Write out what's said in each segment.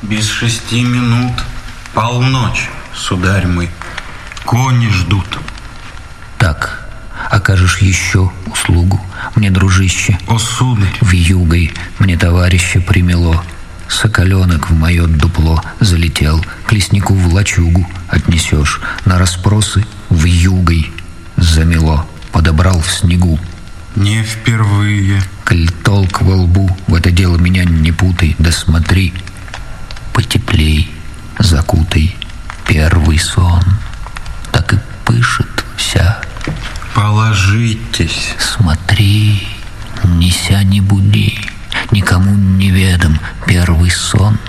Без 6 минут полночь, сударь мой. Кони ждут. Так, окажешь еще услугу мне, дружище? О, сударь! Вьюгой мне товарища примело. Соколенок в мое дупло залетел. К леснику в лачугу отнесешь. На расспросы вьюгой замело. Подобрал в снегу. Не впервые. Коль толк во лбу, в это дело меня не путай. Да смотри, потеплей закутай первый сон. Так и пышет вся. Положитесь. Смотри, неся не буди, никому не ведом первый сон.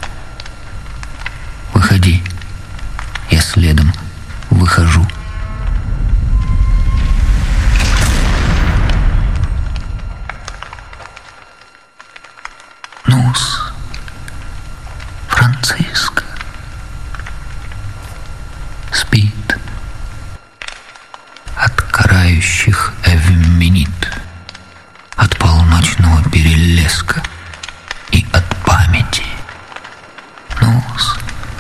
Выходи, я следом выхожу. Ну-с, Франциска спит от карающих эвменит, от полночного перелеска и от памяти. Ну-с,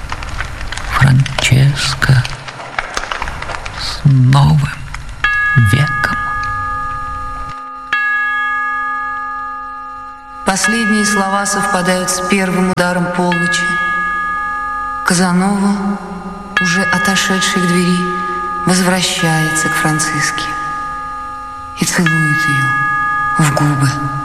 Франческа, с новым веком. Последние слова совпадают с первым ударом полночи. Казанова, уже отошедший к двери, возвращается к Франциске и целует ее в губы.